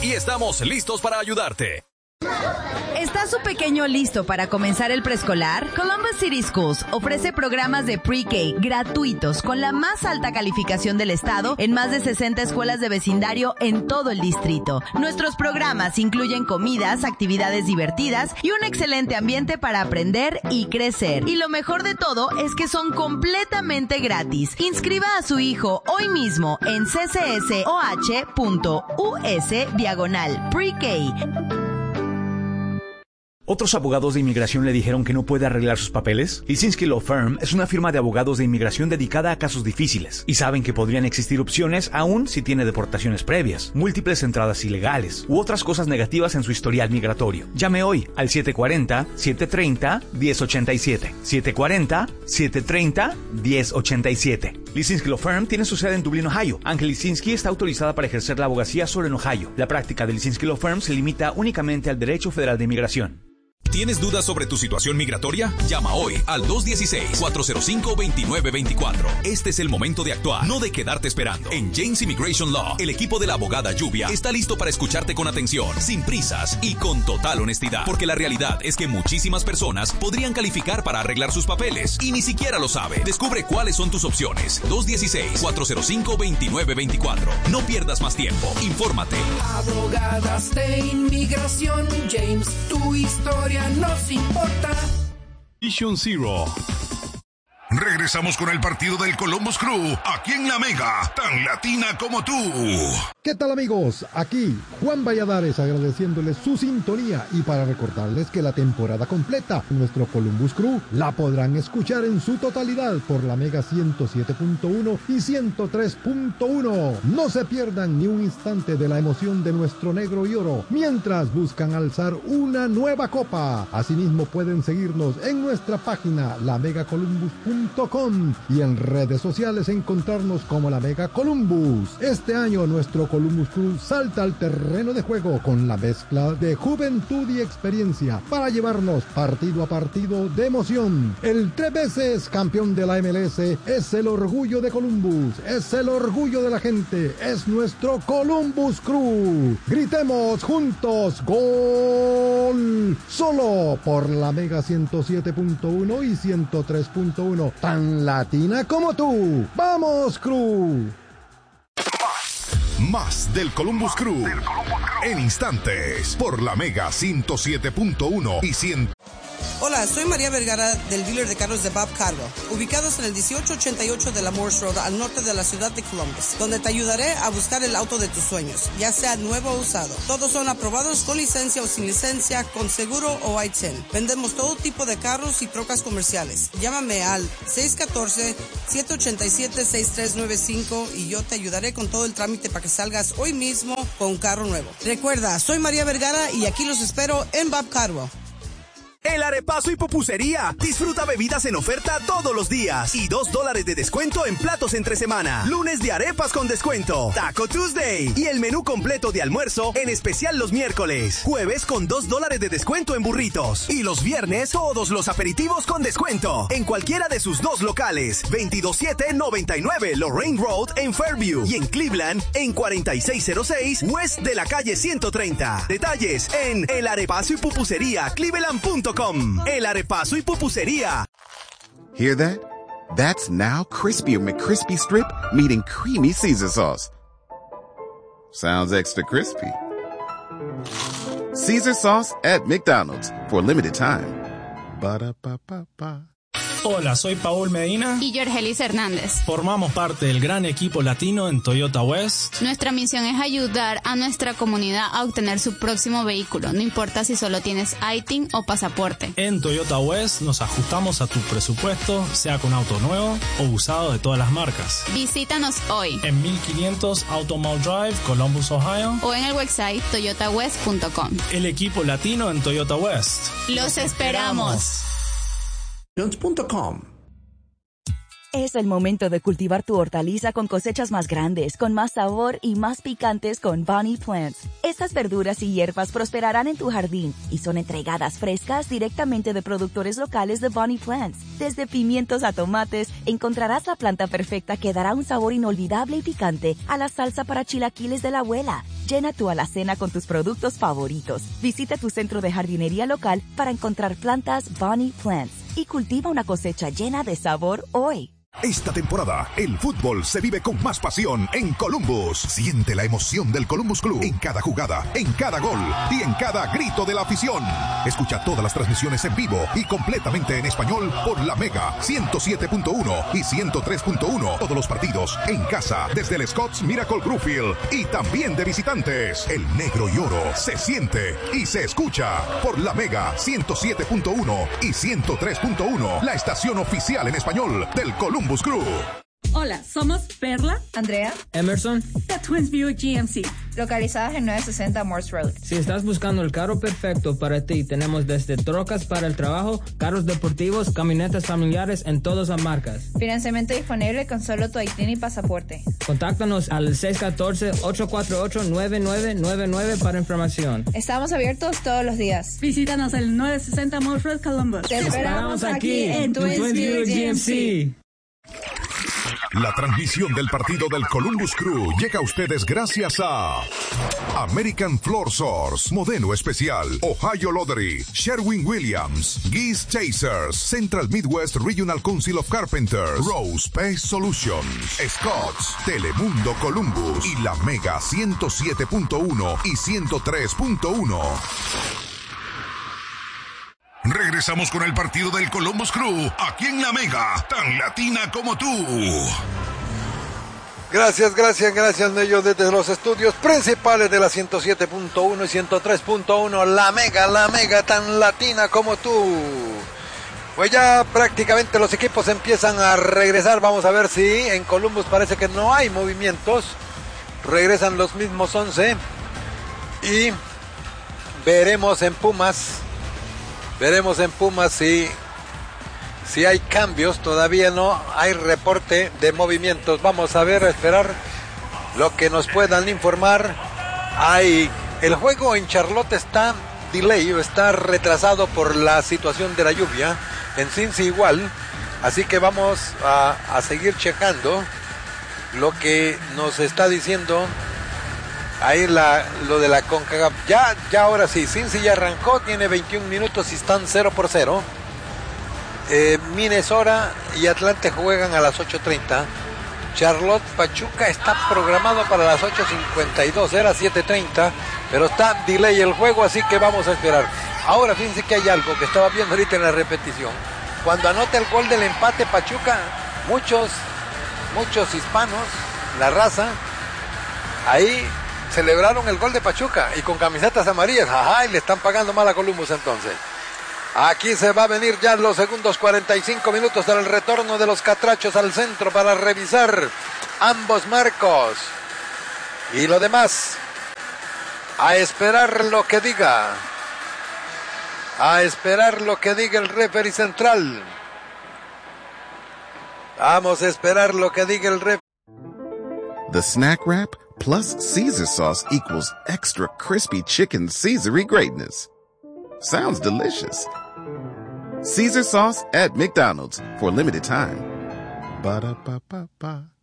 y estamos listos para ayudarte. ¿Está su pequeño listo para comenzar el preescolar? Columbus City Schools ofrece programas de pre-K gratuitos con la más alta calificación del estado en más de 60 escuelas de vecindario en todo el distrito. Nuestros programas incluyen comidas, actividades divertidas y un excelente ambiente para aprender y crecer. Y lo mejor de todo es que son completamente gratis. Inscriba a su hijo hoy mismo en ccsoh.us/pre-K. ¿Otros abogados de inmigración le dijeron que no puede arreglar sus papeles? Lisinski Law Firm es una firma de abogados de inmigración dedicada a casos difíciles y saben que podrían existir opciones aún si tiene deportaciones previas, múltiples entradas ilegales u otras cosas negativas en su historial migratorio. Llame hoy al 740-730-1087. 740-730-1087. Lisinski Law Firm tiene su sede en Dublín, Ohio. Ángel Lisinski está autorizada para ejercer la abogacía solo en Ohio. La práctica de Lisinski Law Firm se limita únicamente al derecho federal de inmigración. ¿Tienes dudas sobre tu situación migratoria? Llama hoy al 216-405-2924. Este es el momento de actuar, no de quedarte esperando. En James Immigration Law, el equipo de la abogada Lluvia está listo para escucharte con atención, sin prisas y con total honestidad. Porque la realidad es que muchísimas personas podrían calificar para arreglar sus papeles y ni siquiera lo sabe. Descubre cuáles son tus opciones. 216-405-2924. No pierdas más tiempo. Infórmate. Abogadas de inmigración, James, tu historia nos importa. Vision Zero. Regresamos con el partido del Columbus Crew, aquí en La Mega, tan latina como tú. ¿Qué tal, amigos? Aquí Juan Valladares agradeciéndoles su sintonía y para recordarles que la temporada completa de nuestro Columbus Crew la podrán escuchar en su totalidad por La Mega 107.1 y 103.1. No se pierdan ni un instante de la emoción de nuestro negro y oro mientras buscan alzar una nueva copa. Asimismo pueden seguirnos en nuestra página lamegacolumbus.com y en redes sociales encontrarnos como La Mega Columbus. Este año nuestro Columbus Crew salta al terreno de juego con la mezcla de juventud y experiencia para llevarnos partido a partido de emoción. El 3 veces campeón de la MLS es el orgullo de Columbus, es el orgullo de la gente, es nuestro Columbus Crew. Gritemos juntos ¡Gol! Solo por La Mega 107.1 y 103.1, tan latina como tú. ¡Vamos, Crew! Más del Columbus Crew en instantes por La Mega 107.1 y 100. Hola, soy María Vergara del dealer de carros de Bob Cardwell, ubicados en el 1888 de la Morse Road al norte de la ciudad de Columbus, donde te ayudaré a buscar el auto de tus sueños, ya sea nuevo o usado. Todos son aprobados con licencia o sin licencia, con seguro o I-10. Vendemos todo tipo de carros y trocas comerciales. Llámame al 614-787-6395 y yo te ayudaré con todo el trámite para que salgas hoy mismo con un carro nuevo. Recuerda, soy María Vergara y aquí los espero en Bob Cardwell. El Arepazo y Pupusería. Disfruta bebidas en oferta todos los días y $2 de descuento en platos entre semana. Lunes de arepas con descuento. Taco Tuesday. Y el menú completo de almuerzo en especial los miércoles. Jueves con $2 de descuento en burritos. Y los viernes todos los aperitivos con descuento. En cualquiera de sus dos locales. 22799 Lorraine Road en Fairview. Y en Cleveland en 4606 West de la calle 130. Detalles en El Arepazo y Pupusería Cleveland.com. El Arepazo y Pupusería. Hear that? That's now Crispy McCrispy Strip meeting creamy Caesar sauce. Sounds extra crispy. Caesar sauce at McDonald's for a limited time. Ba-da-ba-ba-ba. Hola, soy Paul Medina y Jorgelis Hernández. Formamos parte del gran equipo latino en Toyota West. Nuestra misión es ayudar a nuestra comunidad a obtener su próximo vehículo, no importa si solo tienes ITIN o pasaporte. En Toyota West nos ajustamos a tu presupuesto, sea con auto nuevo o usado de todas las marcas. Visítanos hoy en 1500 Automall Drive, Columbus, Ohio, o en el website toyotawest.com. El equipo latino en Toyota West. ¡Los esperamos! Jones.com. Es el momento de cultivar tu hortaliza con cosechas más grandes, con más sabor y más picantes con Bonnie Plants. Estas verduras y hierbas prosperarán en tu jardín y son entregadas frescas directamente de productores locales de Bonnie Plants. Desde pimientos a tomates, encontrarás la planta perfecta que dará un sabor inolvidable y picante a la salsa para chilaquiles de la abuela. Llena tu alacena con tus productos favoritos. Visita tu centro de jardinería local para encontrar plantas Bonnie Plants y cultiva una cosecha llena de sabor hoy. Esta temporada, el fútbol se vive con más pasión en Columbus. Siente la emoción del Columbus Crew en cada jugada, en cada gol y en cada grito de la afición. Escucha todas las transmisiones en vivo y completamente en español por la Mega 107.1 y 103.1. Todos los partidos en casa desde el Scotts Miracle Greenfield y también de visitantes. El negro y oro se siente y se escucha por la Mega 107.1 y 103.1. La estación oficial en español del Columbus Crew. Hola, somos Perla, Andrea, Emerson, de Twins View GMC, localizadas en 960 Morse Road. Si estás buscando el carro perfecto para ti, tenemos desde trocas para el trabajo, carros deportivos, camionetas familiares en todas las marcas. Financiamiento disponible con solo tu ITIN y pasaporte. Contáctanos al 614-848-9999 para información. Estamos abiertos todos los días. Visítanos en 960 Morse Road, Columbus. Te esperamos aquí en Twins View GMC. La transmisión del partido del Columbus Crew llega a ustedes gracias a American Floor Source, Modelo Especial, Ohio Lottery, Sherwin-Williams, Geese Chasers, Central Midwest Regional Council of Carpenters, Rose Pest Solutions, Scotts, Telemundo Columbus y la Mega 107.1 y 103.1. Regresamos con el partido del Columbus Crew, aquí en la Mega, tan latina como tú. Gracias, Nello, desde los estudios principales de la 107.1 y 103.1, la Mega, tan latina como tú. Pues ya prácticamente los equipos empiezan a regresar, vamos a ver si en Columbus parece que no hay movimientos, regresan los mismos 11 y veremos en Pumas si hay cambios. Todavía no hay reporte de movimientos. Vamos a ver, a esperar lo que nos puedan informar. El juego en Charlotte está retrasado por la situación de la lluvia. En Cincy igual. Así que vamos a seguir checando lo que nos está diciendo ahí lo de la CONCACAF. Ya ahora sí, Cincy ya arrancó, tiene 21 minutos y están 0-0. Minnesota y Atlanta juegan a las 8:30. Charlotte Pachuca está programado para las 8:52, era 7:30, pero está delay el juego, así que vamos a esperar. Ahora fíjense que hay algo que estaba viendo ahorita en la repetición. Cuando anota el gol del empate Pachuca, muchos hispanos, la raza, ahí celebraron el gol de Pachuca y con camisetas amarillas. Ajá, y le están pagando mal a Columbus entonces. Aquí se va a venir ya los segundos 45 minutos del retorno de los catrachos al centro para revisar ambos marcos. Y lo demás, a esperar lo que diga. A esperar lo que diga el referee central. Vamos a esperar lo que diga el referee. The Snack Wrap plus Caesar sauce equals extra crispy chicken Caesar-y greatness. Sounds delicious. Caesar sauce at McDonald's for a limited time. Ba-da-ba-ba-ba.